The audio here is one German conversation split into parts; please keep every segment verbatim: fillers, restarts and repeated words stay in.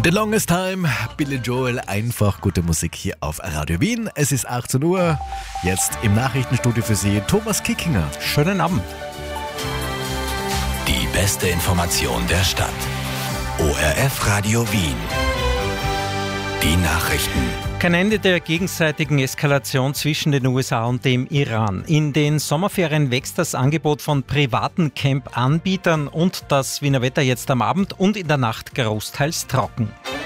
The Longest Time, Billy Joel, einfach gute Musik hier auf Radio Wien. Es ist achtzehn Uhr, jetzt im Nachrichtenstudio für Sie Thomas Kickinger. Schönen Abend. Die beste Information der Stadt. O R F Radio Wien. Die Nachrichten. Kein Ende der gegenseitigen Eskalation zwischen den U S A und dem Iran. In den Sommerferien wächst das Angebot von privaten Camp-Anbietern und das Wiener Wetter jetzt am Abend und in der Nacht großteils trocken.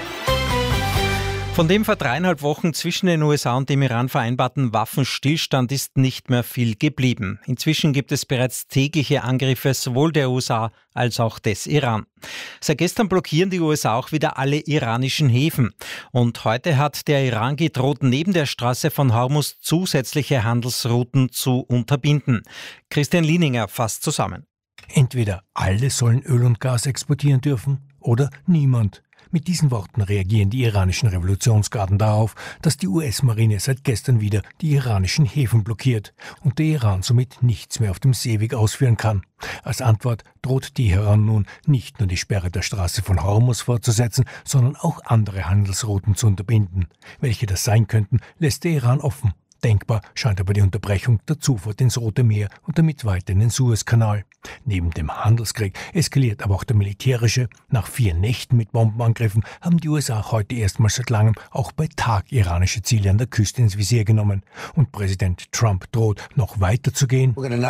Von dem vor dreieinhalb Wochen zwischen den U S A und dem Iran vereinbarten Waffenstillstand ist nicht mehr viel geblieben. Inzwischen gibt es bereits tägliche Angriffe sowohl der U S A als auch des Iran. Seit gestern blockieren die U S A auch wieder alle iranischen Häfen. Und heute hat der Iran gedroht, neben der Straße von Hormuz zusätzliche Handelsrouten zu unterbinden. Christian Lieninger fasst zusammen. Entweder alle sollen Öl und Gas exportieren dürfen oder niemand. Mit diesen Worten reagieren die iranischen Revolutionsgarden darauf, dass die U S-Marine seit gestern wieder die iranischen Häfen blockiert und der Iran somit nichts mehr auf dem Seeweg ausführen kann. Als Antwort droht Teheran nun nicht nur die Sperre der Straße von Hormuz fortzusetzen, sondern auch andere Handelsrouten zu unterbinden. Welche das sein könnten, lässt der Iran offen. Denkbar scheint aber die Unterbrechung der Zufahrt ins Rote Meer und damit weiter in den Suezkanal. Neben dem Handelskrieg eskaliert aber auch der militärische. Nach vier Nächten mit Bombenangriffen haben die U S A heute erstmals seit langem auch bei Tag iranische Ziele an der Küste ins Visier genommen. Und Präsident Trump droht, noch weiter zu gehen,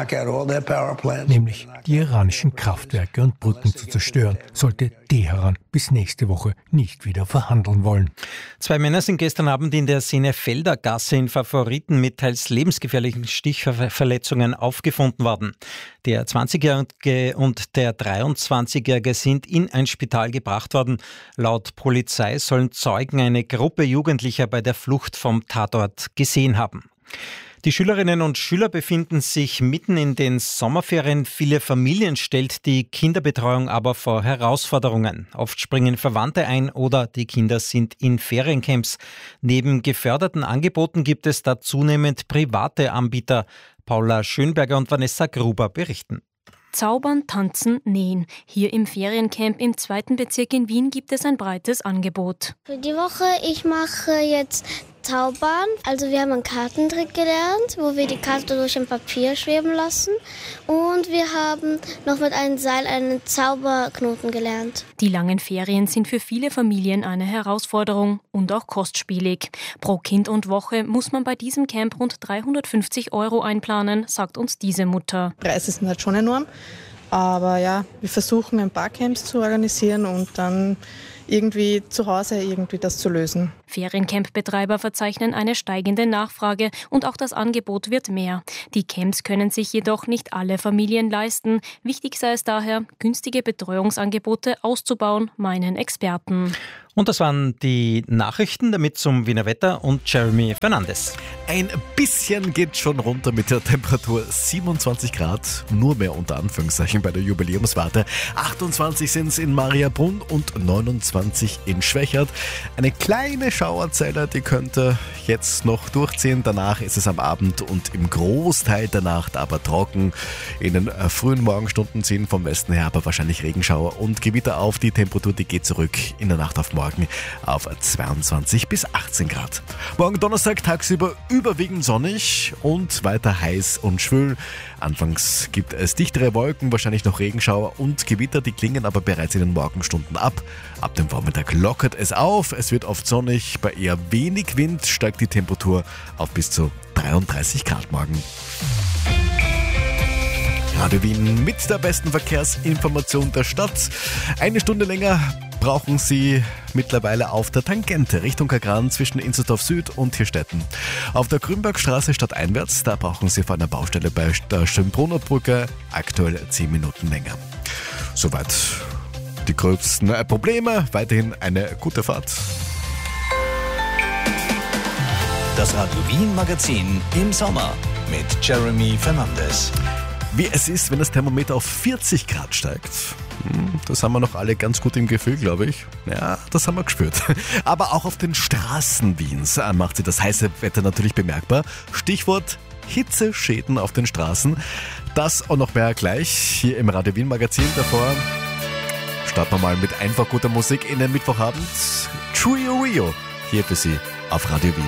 nämlich die iranischen Kraftwerke und Brücken zu zerstören, sollte Teheran bis nächste Woche nicht wieder verhandeln wollen. Zwei Männer sind gestern Abend in der Senefelder Gasse in Favoriten mit teils lebensgefährlichen Stichverletzungen aufgefunden worden. Der zwanzigjährige und der dreiundzwanzigjährige sind in ein Spital gebracht worden. Laut Polizei sollen Zeugen eine Gruppe Jugendlicher bei der Flucht vom Tatort gesehen haben. Die Schülerinnen und Schüler befinden sich mitten in den Sommerferien. Viele Familien stellt die Kinderbetreuung aber vor Herausforderungen. Oft springen Verwandte ein oder die Kinder sind in Feriencamps. Neben geförderten Angeboten gibt es da zunehmend private Anbieter. Paula Schönberger und Vanessa Gruber berichten. Zaubern, tanzen, nähen. Hier im Feriencamp im zweiten Bezirk in Wien gibt es ein breites Angebot. Für die Woche, ich mache jetzt Zaubern. Also wir haben einen Kartentrick gelernt, wo wir die Karte durch ein Papier schweben lassen. Und wir haben noch mit einem Seil einen Zauberknoten gelernt. Die langen Ferien sind für viele Familien eine Herausforderung und auch kostspielig. Pro Kind und Woche muss man bei diesem Camp rund dreihundertfünfzig Euro einplanen, sagt uns diese Mutter. Preise sind halt schon enorm, aber ja, wir versuchen ein paar Camps zu organisieren und dann irgendwie zu Hause irgendwie das zu lösen. Feriencamp-Betreiber verzeichnen eine steigende Nachfrage und auch das Angebot wird mehr. Die Camps können sich jedoch nicht alle Familien leisten. Wichtig sei es daher, günstige Betreuungsangebote auszubauen, meinen Experten. Und das waren die Nachrichten, damit zum Wiener Wetter und Jeremy Fernandes. Ein bisschen geht schon runter mit der Temperatur. siebenundzwanzig Grad, nur mehr unter Anführungszeichen bei der Jubiläumswarte. achtundzwanzig sind es in Mariabrunn und neunundzwanzig in Schwächert. Eine kleine Schauerzelle, die könnte jetzt noch durchziehen. Danach ist es am Abend und im Großteil der Nacht aber trocken. In den frühen Morgenstunden ziehen vom Westen her aber wahrscheinlich Regenschauer und Gewitter auf. Die Temperatur, die geht zurück in der Nacht auf morgen auf zweiundzwanzig bis achtzehn Grad. Morgen Donnerstag tagsüber überwiegend sonnig und weiter heiß und schwül. Anfangs gibt es dichtere Wolken, wahrscheinlich noch Regenschauer und Gewitter, die klingen aber bereits in den Morgenstunden ab. Ab dem Vormittag lockert es auf, es wird oft sonnig, bei eher wenig Wind steigt die Temperatur auf bis zu dreiunddreißig Grad morgen. Radio Wien mit der besten Verkehrsinformation der Stadt. Eine Stunde länger brauchen Sie mittlerweile auf der Tangente Richtung Kagran zwischen Inzersdorf Süd und Hirstetten. Auf der Grünbergstraße stadteinwärts, da brauchen Sie vor einer Baustelle bei der Schönbrunner Brücke aktuell zehn Minuten länger. Soweit die gröbsten Probleme. Weiterhin eine gute Fahrt. Das Radio Wien Magazin im Sommer mit Jeremy Fernandes. Wie es ist, wenn das Thermometer auf vierzig Grad steigt. Das haben wir noch alle ganz gut im Gefühl, glaube ich. Ja, das haben wir gespürt. Aber auch auf den Straßen Wiens macht sich das heiße Wetter natürlich bemerkbar. Stichwort Hitzeschäden auf den Straßen. Das und noch mehr gleich hier im Radio Wien Magazin. Davor Starten wir mal mit einfach guter Musik in den Mittwochabend. Trio Rio hier für Sie auf Radio Wien.